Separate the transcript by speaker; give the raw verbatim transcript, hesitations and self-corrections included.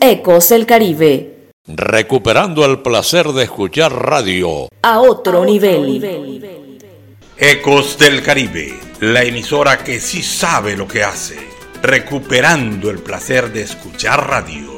Speaker 1: Ecos del Caribe.
Speaker 2: Recuperando el placer de escuchar radio
Speaker 1: a otro nivel.
Speaker 3: Ecos del Caribe, la emisora que sí sabe lo que hace. Recuperando el placer de escuchar radio.